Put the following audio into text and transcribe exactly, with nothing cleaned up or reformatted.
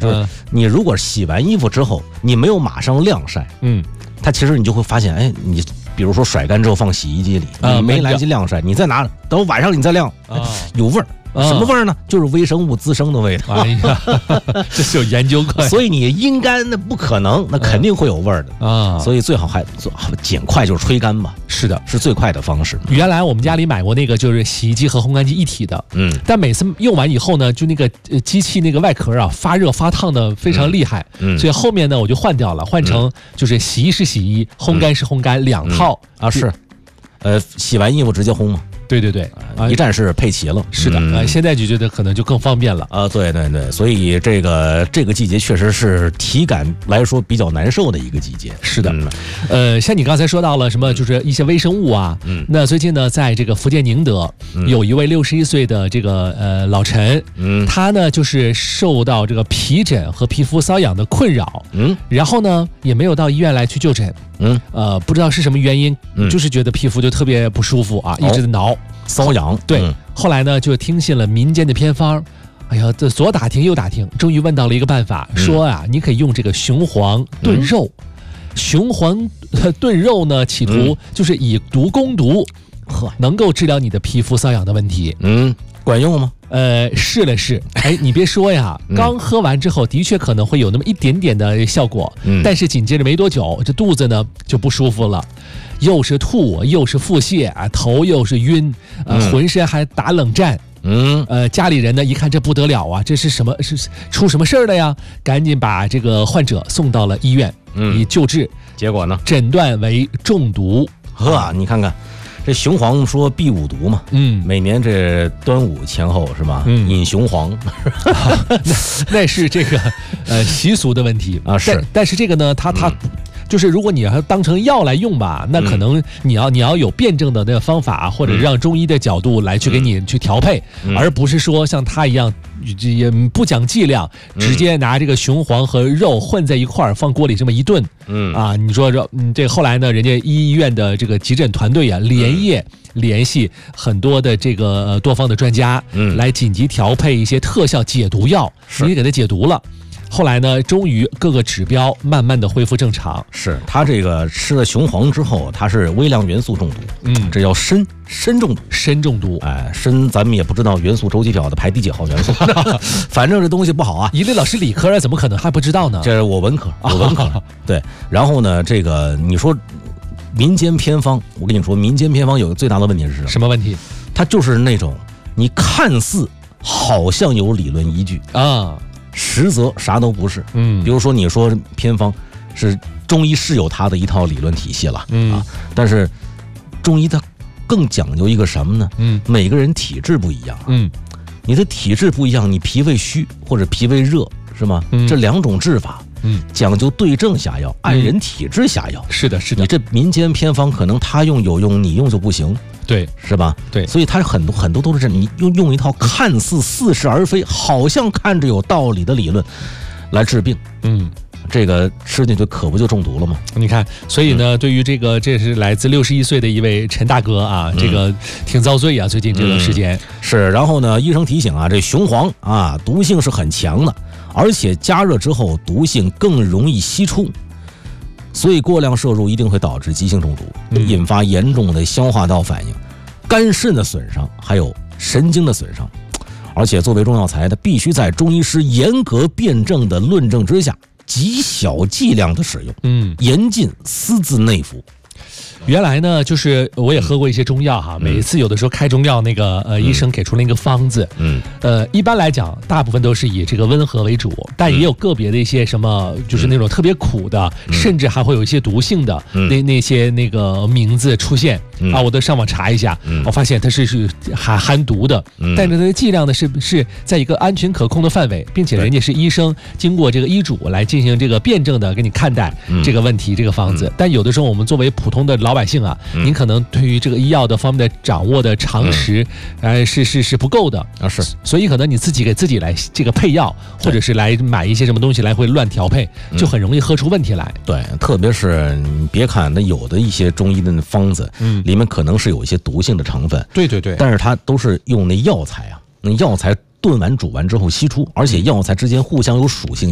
就是你如果洗完衣服之后，你没有马上晾晒，嗯，它其实你就会发现，哎，你比如说甩干之后放洗衣机里，你没来及晾晒，你再拿等晚上你再晾，啊、有味儿。什么味儿呢？就是微生物滋生的味道。哎呀， 这是有研究过。 所以你阴干那不可能，那肯定会有味儿的啊。所以最好还捡快就是吹干吧。 是的， 是最快的方式。 原来我们家里买过那个就是洗衣机和烘干机一体的，嗯，但每次用完以后呢，就那个机器那个外壳啊发热发烫的非常厉害，嗯，所以后面呢我就换掉了，换成就是洗衣是洗衣，烘干是烘干两套啊是，呃，洗完衣服直接烘嘛。 对对对， 啊，一站式配齐了， 是的，啊，现在就觉得可能就更方便了啊，对对对，所以这个这个季节确实是体感来说比较难受的一个季节。 是的，呃，像你刚才说到了什么，就是一些微生物啊，嗯，那最近呢，在这个福建宁德有一位六十一岁的这个呃老陈，嗯，他呢就是受到这个皮疹和皮肤瘙痒的困扰，嗯，然后呢也没有到医院来去就诊，嗯，呃，不知道是什么原因，就是觉得皮肤就特别不舒服啊，一直在挠。 瘙痒， 对、嗯，后来呢就听信了民间的偏方，哎呀，这左打听右打听，终于问到了一个办法，嗯、说啊，你可以用这个雄黄炖肉。嗯、雄黄炖肉呢，企图就是以毒攻毒，呵、嗯，能够治疗你的皮肤瘙痒的问题。 嗯，管用吗？ 呃，试了试，哎，你别说呀，刚喝完之后，的确可能会有那么一点点的效果，嗯，但是紧接着没多久，这肚子呢就不舒服了。又是吐，又是腹泻啊，头又是晕，呃，嗯、浑身还打冷战。嗯，呃，家里人呢一看这不得了啊，这是什么？是出什么事儿了呀？赶紧把这个患者送到了医院，嗯，以救治。 结果呢？诊断为中毒。 呵，你看看，这雄黄说避五毒嘛，嗯，每年这端午前后是吧？嗯，饮雄黄， 啊、那那是这个呃习俗的问题啊。是， 但, 但是这个呢，它它。嗯就是如果你要当成药来用吧，那可能你要你要有辩证的那个方法，或者让中医的角度来去给你去调配，而不是说像他一样也不讲剂量，直接拿这个雄黄和肉混在一块儿放锅里这么一炖，嗯啊，你说这嗯这后来呢，人家医院的这个急诊团队啊，连夜联系很多的这个多方的专家，嗯，来紧急调配一些特效解毒药，你给他解毒了。后来呢，终于各个指标慢慢的恢复正常。 是他这个吃了雄黄之后，他是微量元素中毒，嗯，这叫砷砷中毒， 砷中毒。 哎，砷咱们也不知道元素周期表的排第几号元素，反正这东西不好啊。 一位老师理科怎么可能还不知道呢？ 这是我文科，我文科。啊、对，然后呢，这个你说民间偏方，我跟你说，民间偏方有个最大的问题是什么？ 什么问题？ 它就是那种你看似好像有理论依据啊。实则啥都不是，嗯，比如说你说偏方是中医是有它的一套理论体系了，嗯啊，但是中医它更讲究一个什么呢？嗯，每个人体质不一样，嗯，你的体质不一样，你脾胃虚或者脾胃热是吗？嗯，这两种治法，嗯，讲究对症下药，按人体质下药， 是的，是的， 你这民间偏方可能他用有用，你用就不行。 对， 是吧？ 对， 所以它很多很多都是这，你用用一套看似似是而非，好像看着有道理的理论来治病，嗯，这个吃进去可不就中毒了吗？ 你看，所以呢，嗯、对于这个，这是来自六十一岁的一位陈大哥啊，嗯、这个挺遭罪啊，最近这段时间、嗯、 是。然后呢，医生提醒啊，这雄黄啊，毒性是很强的，而且加热之后毒性更容易析出。所以过量摄入一定会导致急性中毒，嗯、引发严重的消化道反应、肝肾的损伤，还有神经的损伤。而且作为中药材，它必须在中医师严格辩证的论证之下，极小剂量的使用，嗯，严禁私自内服。 原来呢，就是我也喝过一些中药哈，嗯、每一次有的时候开中药，那个呃、嗯、医生给出了一个方子，嗯，呃一般来讲，大部分都是以这个温和为主，但也有个别的一些什么，就是那种特别苦的，嗯、甚至还会有一些毒性的，嗯、那那些那个名字出现、嗯、啊，我都上网查一下，嗯、我发现它是是含含毒的，嗯、但是它的剂量呢是是在一个安全可控的范围，并且人家是医生经过这个医嘱来进行这个辩证的给你看待这个问题，嗯、这个方子，嗯、但有的时候我们作为普通的老百姓啊，嗯、您可能对于这个医药的方面的掌握的常识，嗯、呃，是是是不够的啊，是， 所以可能你自己给自己来这个配药，或者是来买一些什么东西来会乱调配，就很容易喝出问题来。 对，特别是你别看那有的一些中医的方子，嗯，里面可能是有一些毒性的成分， 对对对， 但是它都是用那药材啊，那药材炖完煮完之后析出，而且药材之间互相有属性